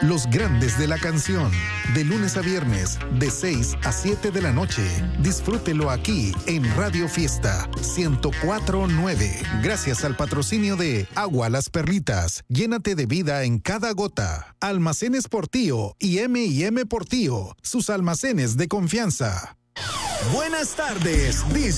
Los grandes de la canción. De lunes a viernes, de 6 a 7 de la noche. Disfrútelo aquí en Radio Fiesta 104.9. Gracias al patrocinio de Agua Las Perlitas. Llénate de vida en cada gota. Almacenes Portillo y M&M Portillo. Sus almacenes de confianza. Buenas tardes.